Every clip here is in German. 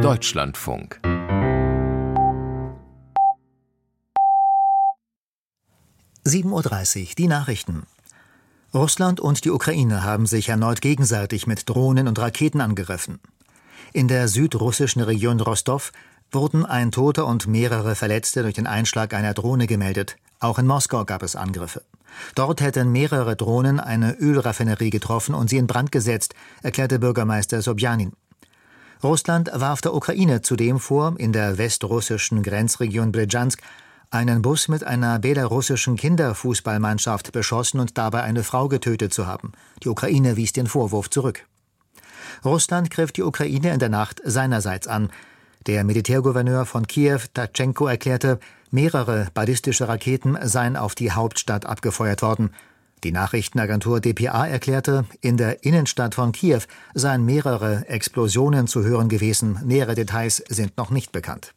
Deutschlandfunk. (7:30 Uhr), die Nachrichten. Russland und die Ukraine haben sich erneut gegenseitig mit Drohnen und Raketen angegriffen. In der südrussischen Region Rostow wurden ein Toter und mehrere Verletzte durch den Einschlag einer Drohne gemeldet. Auch in Moskau gab es Angriffe. Dort hätten mehrere Drohnen eine Ölraffinerie getroffen und sie in Brand gesetzt, erklärte Bürgermeister Sobjanin. Russland warf der Ukraine zudem vor, in der westrussischen Grenzregion Brjansk einen Bus mit einer belarussischen Kinderfußballmannschaft beschossen und dabei eine Frau getötet zu haben. Die Ukraine wies den Vorwurf zurück. Russland griff die Ukraine in der Nacht seinerseits an. Der Militärgouverneur von Kiew, Tatschenko, erklärte, mehrere ballistische Raketen seien auf die Hauptstadt abgefeuert worden. Die Nachrichtenagentur dpa erklärte, in der Innenstadt von Kiew seien mehrere Explosionen zu hören gewesen. Nähere Details sind noch nicht bekannt.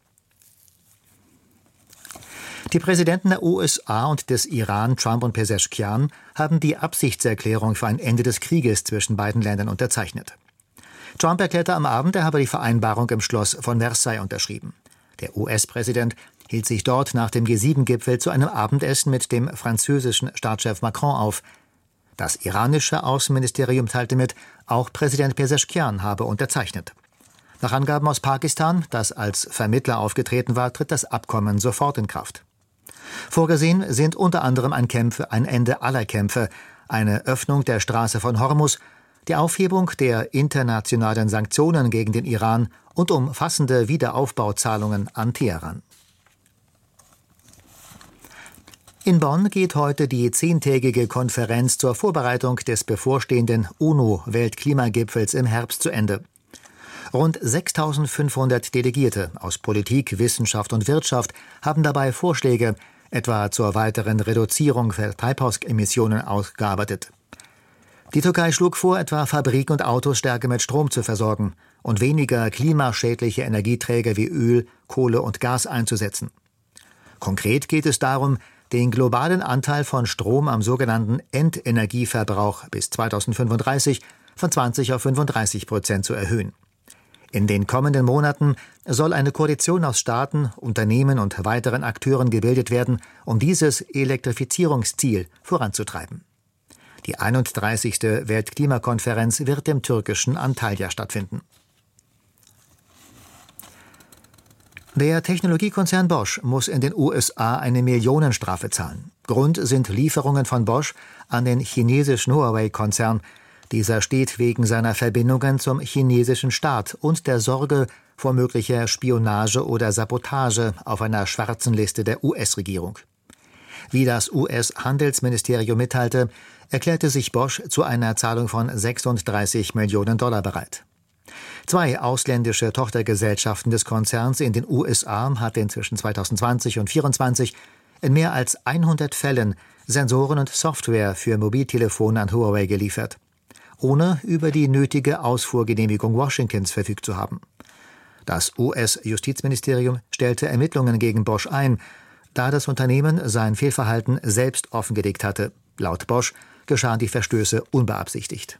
Die Präsidenten der USA und des Iran, Trump und Pezeshkian, haben die Absichtserklärung für ein Ende des Krieges zwischen beiden Ländern unterzeichnet. Trump erklärte am Abend, er habe die Vereinbarung im Schloss von Versailles unterschrieben. Der US-Präsident hielt sich dort nach dem G7-Gipfel zu einem Abendessen mit dem französischen Staatschef Macron auf. Das iranische Außenministerium teilte mit, auch Präsident Pezeshkian habe unterzeichnet. Nach Angaben aus Pakistan, das als Vermittler aufgetreten war, tritt das Abkommen sofort in Kraft. Vorgesehen sind unter anderem ein Ende aller Kämpfe, eine Öffnung der Straße von Hormuz, die Aufhebung der internationalen Sanktionen gegen den Iran und umfassende Wiederaufbauzahlungen an Teheran. In Bonn geht heute die 10-tägige Konferenz zur Vorbereitung des bevorstehenden UNO-Weltklimagipfels im Herbst zu Ende. Rund 6.500 Delegierte aus Politik, Wissenschaft und Wirtschaft haben dabei Vorschläge, etwa zur weiteren Reduzierung der Treibhausemissionen, ausgearbeitet. Die Türkei schlug vor, etwa Fabriken und Autos stärker mit Strom zu versorgen und weniger klimaschädliche Energieträger wie Öl, Kohle und Gas einzusetzen. Konkret geht es darum, den globalen Anteil von Strom am sogenannten Endenergieverbrauch bis 2035 von 20 auf 35% zu erhöhen. In den kommenden Monaten soll eine Koalition aus Staaten, Unternehmen und weiteren Akteuren gebildet werden, um dieses Elektrifizierungsziel voranzutreiben. Die 31. Weltklimakonferenz wird im türkischen Antalya stattfinden. Der Technologiekonzern Bosch muss in den USA eine Millionenstrafe zahlen. Grund sind Lieferungen von Bosch an den chinesischen Huawei-Konzern. Dieser steht wegen seiner Verbindungen zum chinesischen Staat und der Sorge vor möglicher Spionage oder Sabotage auf einer schwarzen Liste der US-Regierung. Wie das US-Handelsministerium mitteilte, erklärte sich Bosch zu einer Zahlung von $36 Millionen bereit. 2 ausländische Tochtergesellschaften des Konzerns in den USA hatten zwischen 2020 und 2024 in mehr als 100 Fällen Sensoren und Software für Mobiltelefone an Huawei geliefert, ohne über die nötige Ausfuhrgenehmigung Washingtons verfügt zu haben. Das US-Justizministerium stellte Ermittlungen gegen Bosch ein, da das Unternehmen sein Fehlverhalten selbst offengelegt hatte. Laut Bosch geschahen die Verstöße unbeabsichtigt.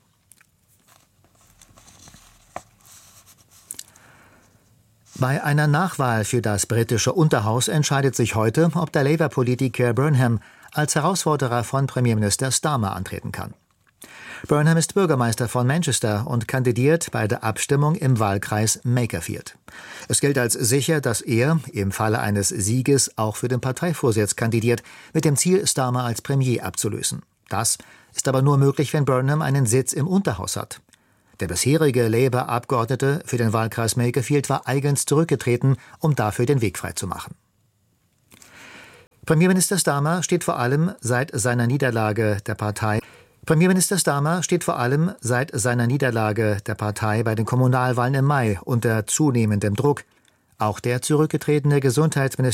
Bei einer Nachwahl für das britische Unterhaus entscheidet sich heute, ob der Labour-Politiker Burnham als Herausforderer von Premierminister Starmer antreten kann. Burnham ist Bürgermeister von Manchester und kandidiert bei der Abstimmung im Wahlkreis Makerfield. Es gilt als sicher, dass er im Falle eines Sieges auch für den Parteivorsitz kandidiert, mit dem Ziel, Starmer als Premier abzulösen. Das ist aber nur möglich, wenn Burnham einen Sitz im Unterhaus hat. Der bisherige Labour-Abgeordnete für den Wahlkreis Makerfield war eigens zurückgetreten, um dafür den Weg freizumachen. Premierminister Starmer steht vor allem seit seiner Niederlage der Partei bei den Kommunalwahlen im Mai unter zunehmendem Druck. Auch der zurückgetretene Gesundheitsminister